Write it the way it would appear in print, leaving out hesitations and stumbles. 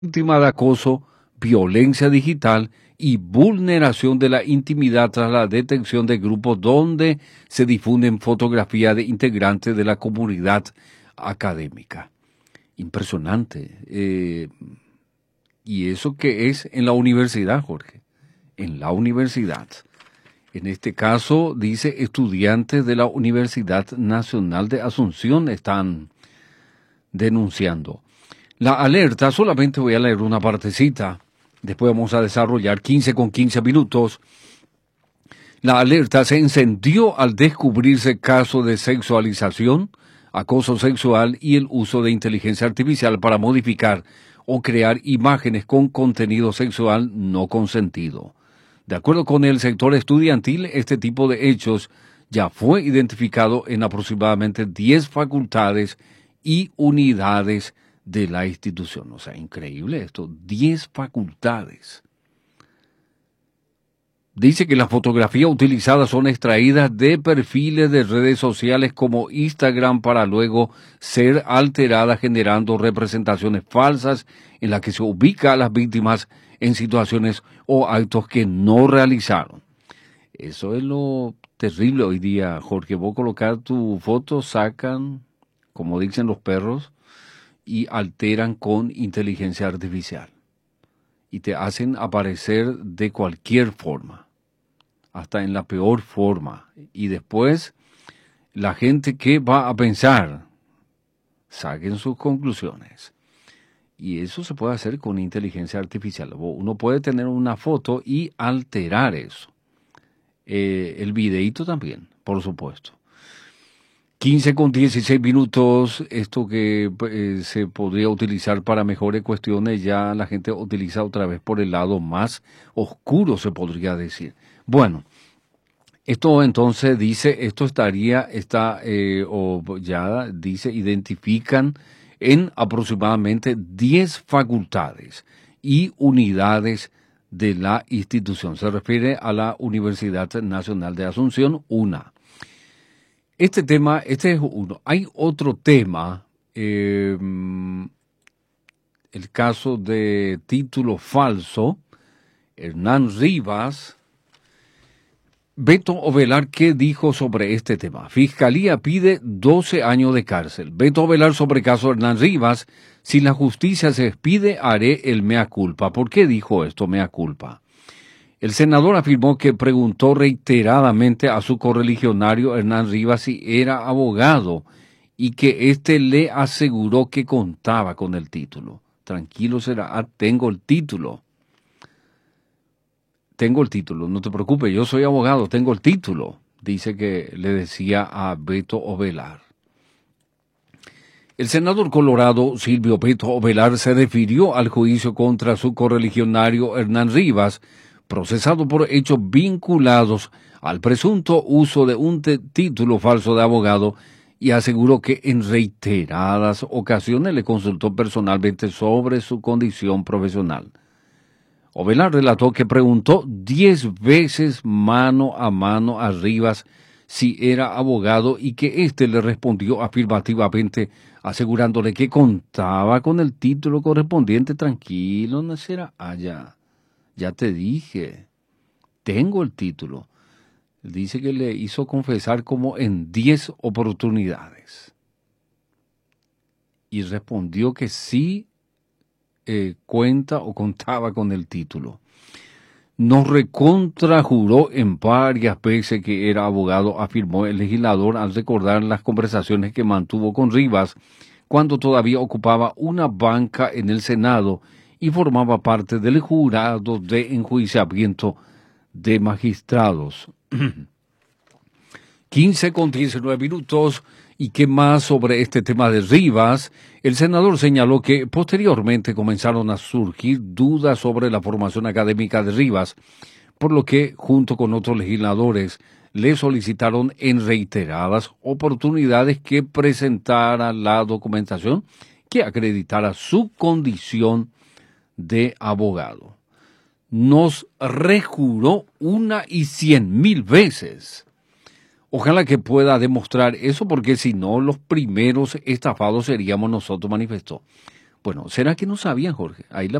víctima de acoso, violencia digital y vulneración de la intimidad tras la detección de grupos donde se difunden fotografías de integrantes de la comunidad académica. Impresionante. Y eso que es en la universidad, Jorge. En la universidad. En este caso, dice, estudiantes de la Universidad Nacional de Asunción están denunciando. La alerta, solamente voy a leer una partecita, después vamos a desarrollar 15 con 15 minutos. La alerta se encendió al descubrirse casos de sexualización, acoso sexual y el uso de inteligencia artificial para modificar o crear imágenes con contenido sexual no consentido. De acuerdo con el sector estudiantil, este tipo de hechos ya fue identificado en aproximadamente 10 facultades y unidades de la institución. O sea, increíble esto, 10 facultades. Dice que las fotografías utilizadas son extraídas de perfiles de redes sociales como Instagram para luego ser alteradas generando representaciones falsas en las que se ubica a las víctimas en situaciones o actos que no realizaron. Eso es lo terrible hoy día, Jorge. Vos colocar tu foto, sacan, como dicen los perros, y alteran con inteligencia artificial. Y te hacen aparecer de cualquier forma, hasta en la peor forma. Y después, la gente que va a pensar, saquen sus conclusiones. Y eso se puede hacer con inteligencia artificial. Uno puede tener una foto y alterar eso. El videíto también, por supuesto. 15 con 16 minutos, esto que se podría utilizar para mejores cuestiones, ya la gente utiliza otra vez por el lado más oscuro, se podría decir. Bueno, esto entonces dice, esto identifican en aproximadamente 10 facultades y unidades de la institución. Se refiere a la Universidad Nacional de Asunción, UNA. Este es uno. Hay otro tema, el caso de título falso, Hernán Rivas. Beto Ovelar, ¿qué dijo sobre este tema? Fiscalía pide 12 años de cárcel. Beto Ovelar sobre caso Hernán Rivas. Si la justicia se expide, haré el mea culpa. ¿Por qué dijo esto, mea culpa? El senador afirmó que preguntó reiteradamente a su correligionario Hernán Rivas si era abogado y que éste le aseguró que contaba con el título. Tranquilo será, tengo el título. Tengo el título, no te preocupes, yo soy abogado, tengo el título, dice que le decía a Beto Ovelar. El senador colorado Silvio Beto Ovelar se refirió al juicio contra su correligionario Hernán Rivas, procesado por hechos vinculados al presunto uso de un título falso de abogado, y aseguró que en reiteradas ocasiones le consultó personalmente sobre su condición profesional. Ovelar relató que preguntó 10 veces mano a Rivas si era abogado y que éste le respondió afirmativamente, asegurándole que contaba con el título correspondiente. Tranquilo, no será allá. Ya te dije, tengo el título. Dice que le hizo confesar como en 10 oportunidades. Y respondió que sí cuenta o contaba con el título. Nos recontrajuró en varias veces que era abogado, afirmó el legislador al recordar las conversaciones que mantuvo con Rivas cuando todavía ocupaba una banca en el Senado y formaba parte del jurado de enjuiciamiento de magistrados. 15 con 19 minutos. ¿Y qué más sobre este tema de Rivas? El senador señaló que posteriormente comenzaron a surgir dudas sobre la formación académica de Rivas, por lo que, junto con otros legisladores, le solicitaron en reiteradas oportunidades que presentara la documentación que acreditara su condición de abogado. Nos rejuró 100,000 veces. Ojalá que pueda demostrar eso, porque si no, los primeros estafados seríamos nosotros, manifestó. Bueno, ¿será que no sabían, Jorge? Ahí la